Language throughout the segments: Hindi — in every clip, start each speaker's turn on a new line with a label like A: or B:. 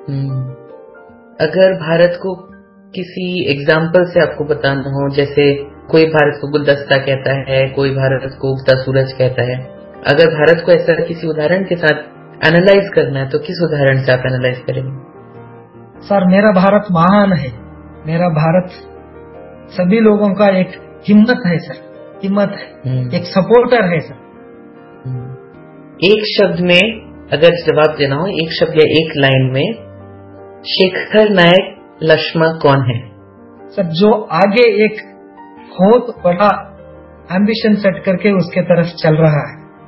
A: हम्म। अगर भारत को किसी एग्जाम्पल से आपको बताना हो, जैसे कोई भारत को गुलदस्ता कहता है, कोई भारत को उगता सूरज कहता है, अगर भारत को ऐसा किसी उदाहरण के साथ एनालाइज करना है तो किस उदाहरण से आप एनालाइज करेंगे?
B: सर, मेरा भारत महान है। मेरा भारत सभी लोगों का एक हिम्मत है सर, हिम्मत है, एक सपोर्टर है सर।
A: एक शब्द में अगर जवाब देना हो, एक शब्द या एक लाइन में, शेखर नायक लक्ष्मा कौन है?
B: सर, जो आगे एक बहुत बड़ा एम्बिशन सेट करके उसके तरफ चल रहा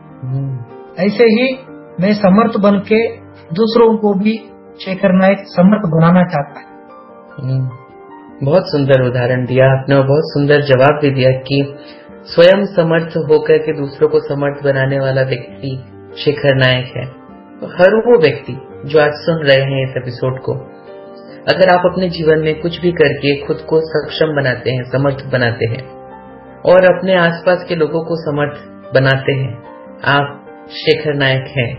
B: है। ऐसे ही मैं समर्थ बन के दूसरों को भी शेखर नायक समर्थ बनाना चाहता है।
A: बहुत सुंदर उदाहरण दिया आपने और बहुत सुंदर जवाब भी दिया कि स्वयं समर्थ होकर के दूसरों को समर्थ बनाने वाला व्यक्ति शेखर नायक है। तो हर वो व्यक्ति जो आज सुन रहे हैं इस एपिसोड को, अगर आप अपने जीवन में कुछ भी करके खुद को सक्षम बनाते हैं, समर्थ बनाते हैं और अपने आसपास के लोगों को समर्थ बनाते हैं, आप शेखर नायक हैं।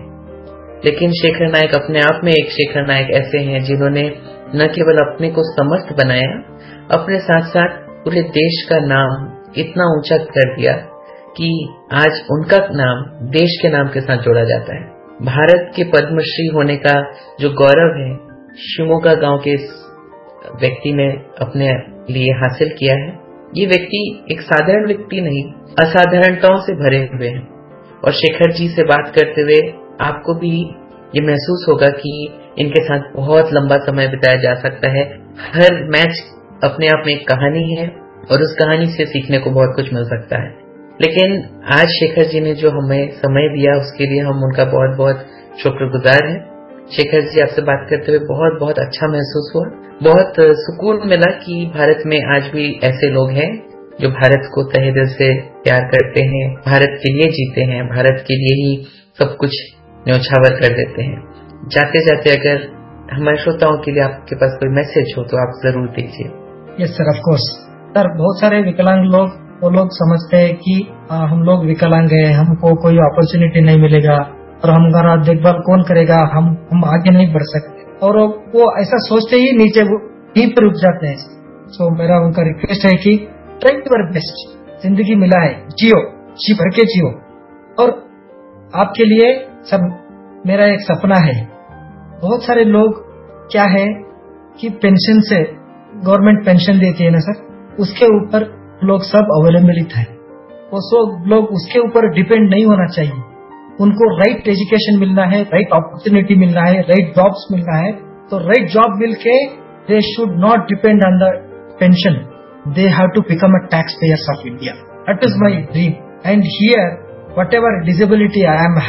A: लेकिन शेखर नायक अपने आप में एक शेखर नायक ऐसे हैं जिन्होंने न केवल अपने को समर्थ बनाया, अपने साथ साथ पूरे देश का नाम इतना ऊंचा कर दिया कि आज उनका नाम देश के नाम के साथ जोड़ा जाता है। भारत के पद्मश्री होने का जो गौरव है, शिमोगा गांव के इस व्यक्ति ने अपने लिए हासिल किया है। ये व्यक्ति एक साधारण व्यक्ति नहीं, असाधारणताओं से भरे हुए हैं। और शेखर जी से बात करते हुए आपको भी ये महसूस होगा कि इनके साथ बहुत लंबा समय बिताया जा सकता है। हर मैच अपने आप में एक कहानी है और उस कहानी से सीखने को बहुत कुछ मिल सकता है। लेकिन आज शेखर जी ने जो हमें समय दिया उसके लिए हम उनका बहुत बहुत शुक्रगुजार हैं। शेखर जी, आपसे बात करते हुए बहुत बहुत अच्छा महसूस हुआ, बहुत सुकून मिला कि भारत में आज भी ऐसे लोग हैं जो भारत को तहे दिल से प्यार करते हैं, भारत के लिए जीते हैं, भारत के लिए ही सब कुछ न्योछावर कर देते हैं। जाते जाते अगर हमारे श्रोताओं के लिए आपके पास कोई मैसेज हो तो आप जरूर दीजिए।
B: Yes sir, of course sir. बहुत सारे विकलांग लोग, वो लोग समझते हैं कि हम लोग विकलांग हैं, हमको कोई अपॉर्चुनिटी नहीं मिलेगा और हमारा देखभाल कौन करेगा, हम आगे नहीं बढ़ सकते, और वो ऐसा सोचते ही नीचे यहीं पर रुक जाते हैं। सो मेरा उनका रिक्वेस्ट है कि ट्राई योर बेस्ट। जिंदगी मिला है, जियो, जी भर के जियो। और आपके लिए सब मेरा एक सपना है। बहुत सारे लोग क्या है कि पेंशन से, गवर्नमेंट पेंशन देती है ना सर, उसके ऊपर लोग सब अवेलेबलिटी है। वो सब लोग उसके ऊपर डिपेंड नहीं होना चाहिए। उनको राइट एजुकेशन मिलना है, राइट अपॉर्चुनिटी मिलना है, राइट जॉब्स मिलना है। तो राइट जॉब मिल के they should not depend on the pension, they have to become a tax payers of India. That is my dream. And here whatever disability I am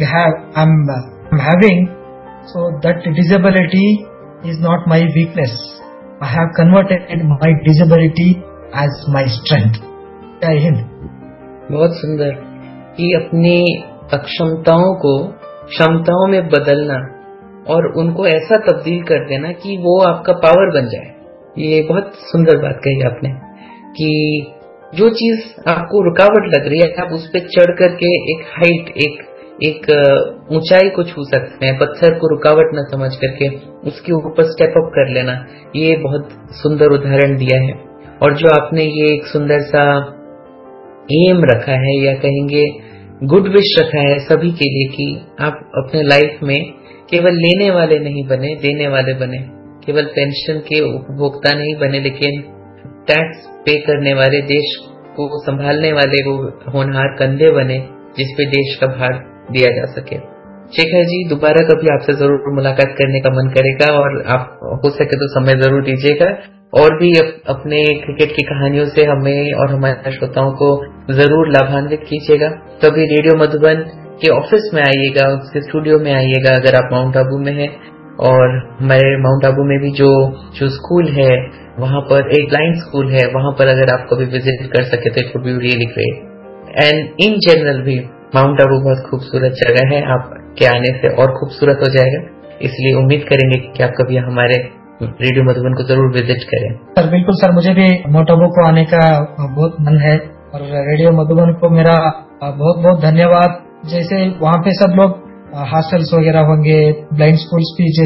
B: having, so that disability is not my weakness. I have converted my disability as my strength. जय हिंद।
A: बहुत सुंदर कि अपनी अक्षमताओं को क्षमताओं में बदलना और उनको ऐसा तब्दील कर देना कि वो आपका पावर बन जाए। ये बहुत सुंदर बात कही आपने कि जो चीज आपको रुकावट लग रही है, आप उस पर चढ़ करके एक हाइट, एक ऊंचाई को छू सकते हैं। पत्थर को रुकावट न समझ करके उसके ऊपर स्टेप अप कर लेना, ये बहुत सुंदर उदाहरण दिया है। और जो आपने ये एक सुंदर सा एम रखा है, या कहेंगे गुड विश रखा है सभी के लिए कि आप अपने लाइफ में केवल लेने वाले नहीं बने, देने वाले बने। केवल पेंशन के उपभोक्ता नहीं बने, लेकिन टैक्स पे करने वाले, देश को संभालने वाले वो होनहार कंधे बने जिस पे देश का भार दिया जा सके। शेखर जी, दोबारा कभी आपसे जरूर मुलाकात करने का मन करेगा और आप हो सके तो समय जरूर दीजिएगा और भी अपने क्रिकेट की कहानियों से हमें और हमारे श्रोताओं को जरूर लाभान्वित कीजिएगा। कभी रेडियो मधुबन के ऑफिस में आइएगा, उसके स्टूडियो में आइएगा अगर आप माउंट आबू में हैं। और हमारे माउंट आबू में भी जो स्कूल है, वहां पर एक ब्लाइंड स्कूल है, वहां पर अगर आप कभी विजिट कर सके तो it would be really great. And in general भी माउंट आबू बहुत खूबसूरत जगह है, आपके आने से और खूबसूरत हो जाएगा। इसलिए उम्मीद करेंगे कि आप कभी हमारे रेडियो मधुबन को जरूर विजिट करें।
B: सर बिल्कुल सर, मुझे भी माउंट आबू को आने का बहुत मन है और रेडियो मधुबन को मेरा बहुत बहुत धन्यवाद। जैसे वहाँ पे सब लोग हॉस्टल्स वगैरह होंगे, ब्लाइंड स्कूल्स भी